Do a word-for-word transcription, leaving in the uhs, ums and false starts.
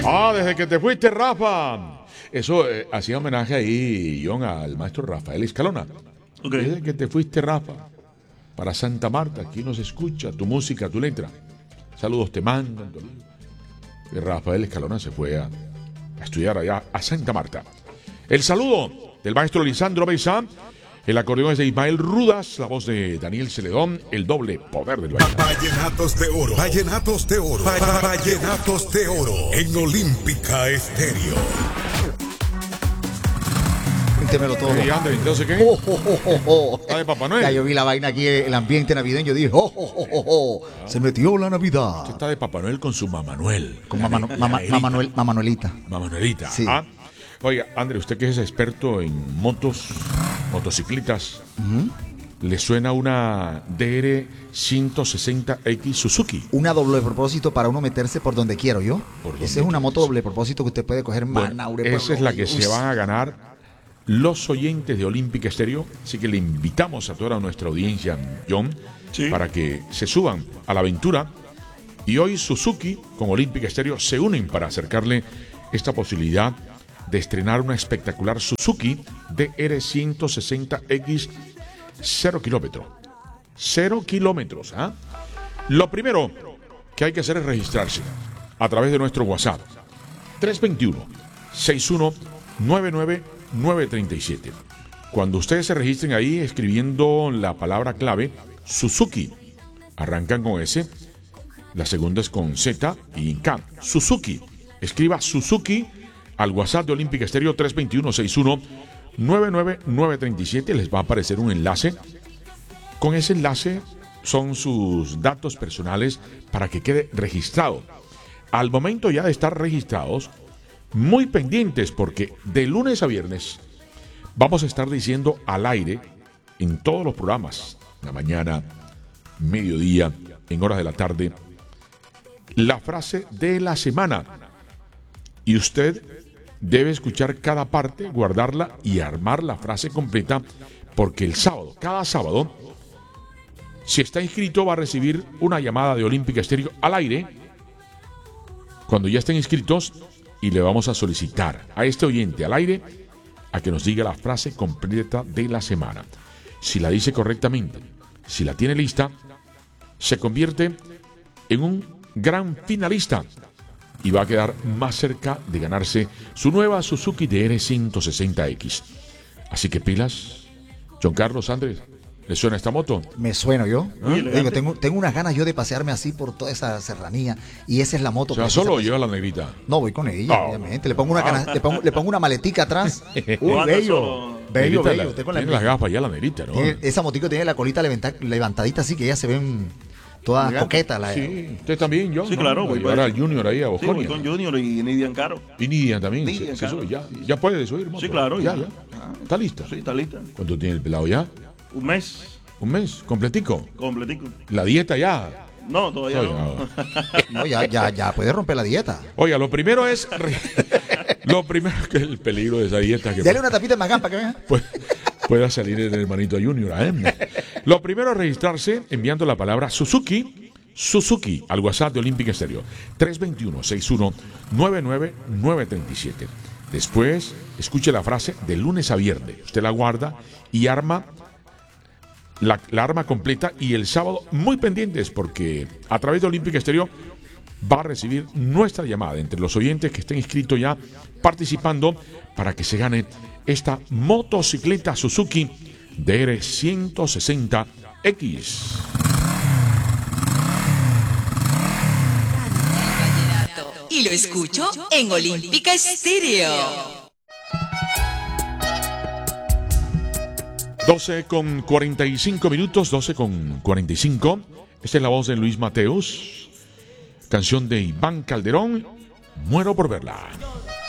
Ah, desde que te fuiste, Rafa. Eso eh, hacía homenaje ahí, John, al maestro Rafael Escalona. Okay. Desde que te fuiste, Rafa, para Santa Marta, aquí nos escucha tu música, tu letra. Saludos te mandan. Y Rafael Escalona se fue a, a estudiar allá a Santa Marta. El saludo del maestro Lisandro Besa. El acordeón es de Ismael Rudas, la voz de Daniel Celedón, el doble poder del vallenato. Vallenatos de oro, vallenatos de oro, vallenatos de oro en Olímpica Estéreo. Cuéntemelo todo. ¿Y André, entonces qué? Oh, oh, oh, oh, oh. ¿Está de Papá Noel? Ya yo vi la vaina aquí, el ambiente navideño, dije, oh, oh, oh, oh, oh. Se metió la Navidad. Usted está de Papá Noel con su Mamá Noel. Con mamá, no, mamá, mamá, Noel, mamá Noelita. Mamá Noelita. Sí. ¿Ah? Oiga, André, usted que es experto en motos, motocicletas, uh-huh. ¿Le suena una D R ciento sesenta X Suzuki? Una doble propósito para uno meterse por donde quiero yo. Donde Esa es una moto doble propósito que usted puede coger bueno, Manaure. esa es la que se van a ganar los oyentes de Olímpica Estéreo. Así que le invitamos a toda nuestra audiencia, John, sí. para que se suban a la aventura. Y hoy Suzuki con Olímpica Estéreo se unen para acercarle esta posibilidad de estrenar una espectacular Suzuki D R ciento sesenta X cero kilómetros. Cero kilómetros. ¿eh? Lo primero que hay que hacer es registrarse a través de nuestro WhatsApp. tres dos uno, seis uno nueve nueve nueve tres siete. Cuando ustedes se registren ahí escribiendo la palabra clave Suzuki, arrancan con S, la segunda es con Z y K. Suzuki. Escriba Suzuki al WhatsApp de Olímpica Estéreo tres dos uno, seis uno nueve nueve nueve tres siete. Les va a aparecer un enlace. Con ese enlace son sus datos personales para que quede registrado. Al momento ya de estar registrados, muy pendientes porque de lunes a viernes vamos a estar diciendo al aire en todos los programas, en la mañana, mediodía, en horas de la tarde, la frase de la semana. Y usted debe escuchar cada parte, guardarla y armar la frase completa, porque el sábado, cada sábado, si está inscrito va a recibir una llamada de Olímpica Estéreo al aire cuando ya estén inscritos y le vamos a solicitar a este oyente al aire a que nos diga la frase completa de la semana. Si la dice correctamente, si la tiene lista, se convierte en un gran finalista y va a quedar más cerca de ganarse su nueva Suzuki D R ciento sesenta X. Así que pilas, John Carlos, Andrés, ¿le suena esta moto? Me suena yo. ¿Eh? Digo, tengo, tengo unas ganas yo de pasearme así por toda esa serranía y esa es la moto. O sea, ¿solo lleva la negrita? No, voy con ella, oh. obviamente. Le pongo una cana, le pongo, le pongo una maletica atrás. Uy, bello. Bello, bello. La, con tiene la, las gafas ya la negrita, ¿no? Tiene, esa motico tiene la colita levanta, levantadita así que ya se ven todas coquetas. La, sí, usted también, yo. Sí, ¿no? claro. Voy a llevar al Junior ahí a Bosconia. Sí, voy con Junior y Nidian Caro. Y Nidian también. Nidian se, se sube, ya, ya puede subir moto. Sí, claro. Ya, ya. ya. Ah, ¿está lista? Sí, está lista. ¿Cuánto tiene el pelado ya? Un mes. ¿Un mes? ¿Completico? Completico. ¿La dieta ya? No, todavía no. No, ya, ya, ya puede romper la dieta. Oiga, lo primero es... lo primero que es el peligro de esa dieta. Que Dale una tapita de Magán para que vea. Pues, pueda salir el hermanito Junior. ¿eh? Lo primero es registrarse enviando la palabra Suzuki, Suzuki al WhatsApp de Olímpica Estéreo. tres dos uno, seis uno nueve nueve nueve tres siete. Después, escuche la frase de lunes a viernes. Usted la guarda y arma... La, la arma completa y el sábado muy pendientes porque a través de Olímpica Estéreo va a recibir nuestra llamada entre los oyentes que estén inscritos ya participando para que se gane esta motocicleta Suzuki D R ciento sesenta X. Y lo escucho en Olímpica Estéreo. doce con cuarenta y cinco minutos, doce con cuarenta y cinco. Esta es la voz de Luis Mateus. Canción de Iván Calderón, Muero por verla.